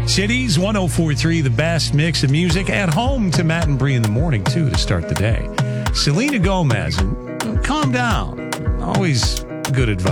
Cities 104.3, the best mix of music at home to Matt and Bree in the morning, too, to start the day. Selena Gomez, and calm down. Always good advice.